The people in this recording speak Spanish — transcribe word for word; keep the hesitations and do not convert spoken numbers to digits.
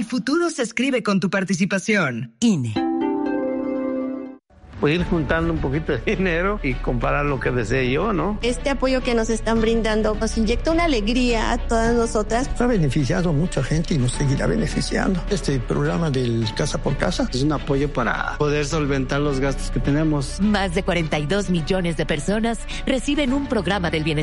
futuro se escribe con tu participación. I N E. Pues ir juntando un poquito de dinero y comprar lo que desee yo, ¿no? Este apoyo que nos están brindando nos inyecta una alegría a todas nosotras. Ha beneficiado a mucha gente y nos seguirá beneficiando. Este programa del Casa por Casa es un apoyo para poder solventar los gastos que tenemos. Más de cuarenta y dos millones de personas reciben un programa del bienestar